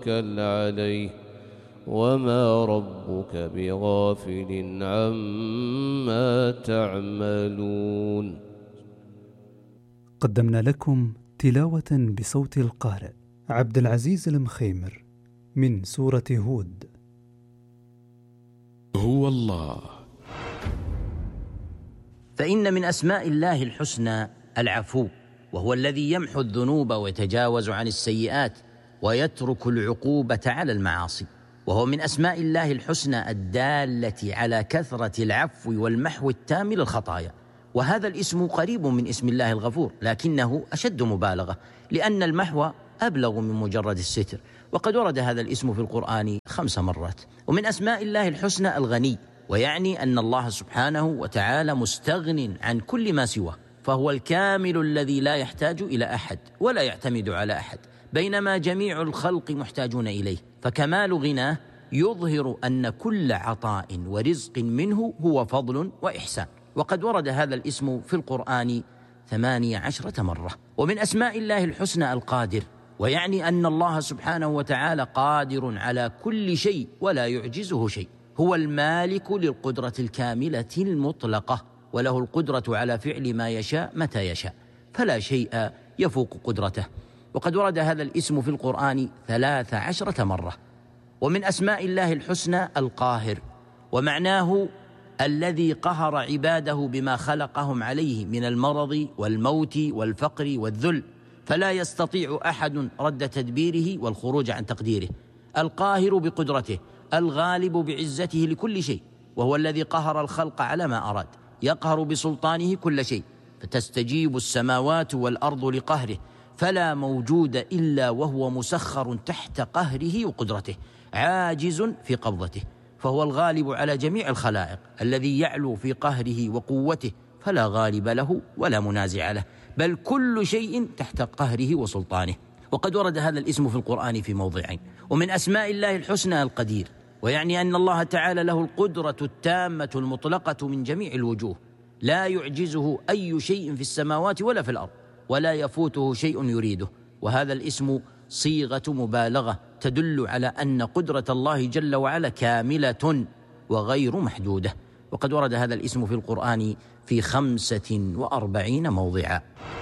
وتوكل عليه وما ربك بغافل عما تعملون. قدمنا لكم تلاوة بصوت القارئ عبد العزيز المخيمر من سورة هود. هو الله. فإن من أسماء الله الحسنى العفو، وهو الذي يمحو الذنوب ويتجاوز عن السيئات ويترك العقوبة على المعاصي، وهو من أسماء الله الحسنى الدالة على كثرة العفو والمحو التام للخطايا. وهذا الاسم قريب من اسم الله الغفور، لكنه أشد مبالغة، لأن المحو أبلغ من مجرد الستر، وقد ورد هذا الاسم في القرآن 5 مرات. ومن أسماء الله الحسنى الغني، ويعني أن الله سبحانه وتعالى مستغن عن كل ما سواه، فهو الكامل الذي لا يحتاج إلى أحد ولا يعتمد على أحد، بينما جميع الخلق محتاجون إليه، فكمال غناه يظهر أن كل عطاء ورزق منه هو فضل وإحسان. وقد ورد هذا الاسم في القرآن 18 مرة. ومن أسماء الله الحسنى القادر، ويعني أن الله سبحانه وتعالى قادر على كل شيء ولا يعجزه شيء، هو المالك للقدرة الكاملة المطلقة، وله القدرة على فعل ما يشاء متى يشاء، فلا شيء يفوق قدرته. وقد ورد هذا الاسم في القرآن 13 مرة. ومن أسماء الله الحسنى القاهر، ومعناه الذي قهر عباده بما خلقهم عليه من المرض والموت والفقر والذل، فلا يستطيع أحد رد تدبيره والخروج عن تقديره. القاهر بقدرته، الغالب بعزته لكل شيء، وهو الذي قهر الخلق على ما أراد، يقهر بسلطانه كل شيء، فتستجيب السماوات والأرض لقهره، فلا موجود إلا وهو مسخر تحت قهره وقدرته، عاجز في قبضته، فهو الغالب على جميع الخلائق، الذي يعلو في قهره وقوته، فلا غالب له ولا منازع له، بل كل شيء تحت قهره وسلطانه. وقد ورد هذا الاسم في القرآن في موضعين. ومن أسماء الله الحسنى القدير، ويعني أن الله تعالى له القدرة التامة المطلقة من جميع الوجوه، لا يعجزه أي شيء في السماوات ولا في الأرض، ولا يفوته شيء يريده. وهذا الاسم صيغة مبالغة تدل على أن قدرة الله جل وعلا كاملة وغير محدودة. وقد ورد هذا الاسم في القرآن في 45 موضعا.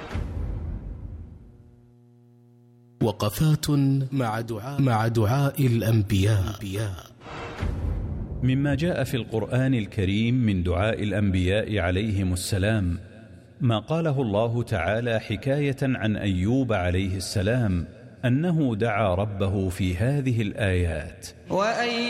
وقفات مع دعاء الأنبياء. مما جاء في القرآن الكريم من دعاء الأنبياء عليهم السلام ما قاله الله تعالى حكاية عن أيوب عليه السلام أنه دعا ربه في هذه الآيات: